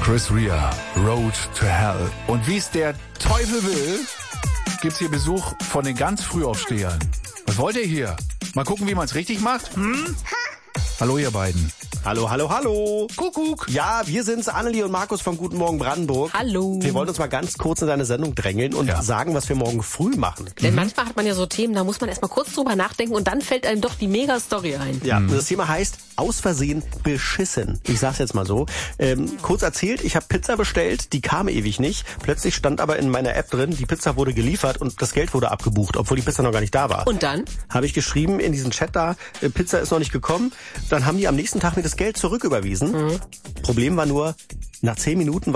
Chris Rea, Road to Hell. Und wie es der Teufel will, gibt's hier Besuch von den ganz Frühaufstehern. Was wollt ihr hier? Mal gucken, wie man es richtig macht? Hallo ihr beiden. Hallo, hallo, hallo. Kuckuck. Ja, wir sind's, Annelie und Markus von Guten Morgen Brandenburg. Hallo. Wir wollen uns mal ganz kurz in deine Sendung drängeln und sagen, was wir morgen früh machen. Denn manchmal hat man ja so Themen, da muss man erst mal kurz drüber nachdenken und dann fällt einem doch die Mega-Story ein. Ja, das Thema heißt aus Versehen beschissen. Ich sag's jetzt mal so. Kurz erzählt, ich habe Pizza bestellt, die kam ewig nicht. Plötzlich stand aber in meiner App drin, die Pizza wurde geliefert und das Geld wurde abgebucht, obwohl die Pizza noch gar nicht da war. Und dann? Habe ich geschrieben in diesen Chat da, Pizza ist noch nicht gekommen. Dann haben die am nächsten Tag mir das Geld zurücküberwiesen. Problem war nur, nach 10 Minuten